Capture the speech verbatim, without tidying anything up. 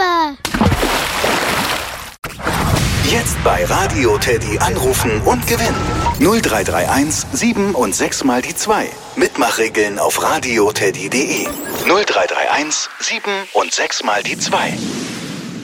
Hilfe! Jetzt bei Radio Teddy anrufen und gewinnen. null drei drei eins sieben und sechs mal die zwei. Mitmachregeln auf radioteddy punkt de. null drei drei eins sieben und sechs mal die zwei.